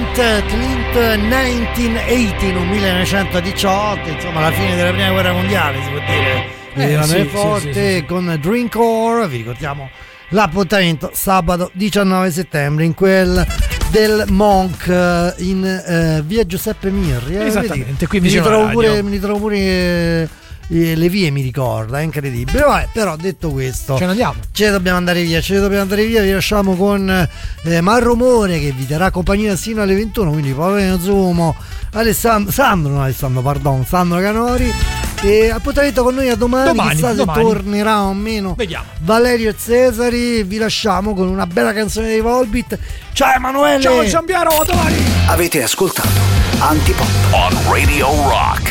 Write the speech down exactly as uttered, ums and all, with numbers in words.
Clint, Clint millenovecentodiciotto, millenovecentodiciotto, insomma la fine della prima guerra mondiale si può dire. Eh, sì, forte, sì, sì, sì. Con Drinkcore, vi ricordiamo l'appuntamento sabato diciannove settembre in quel del Monk in eh, via Giuseppe Mirri. Eh, Esattamente, qui mi vicino ritrovo alla pure, radio. mi ritrovo pure eh, le vie, mi ricorda, è incredibile. Vabbè, però detto questo, ce ne andiamo. Ce ne dobbiamo andare via, ce ne dobbiamo andare via. Vi lasciamo con eh, Marromore che vi terrà compagnia sino alle ventuno. Quindi Paolo Zumo, Alessandro, Sandro, no Alessandro, pardon, Sandro Canori. E appuntamento con noi a domani, domani chissà domani. se tornerà o meno. Vediamo. Valerio e Cesari, vi lasciamo con una bella canzone dei Volbeat. Ciao Emanuele. Ciao Giampiero, a domani. Avete ascoltato Antipop on Radio Rock.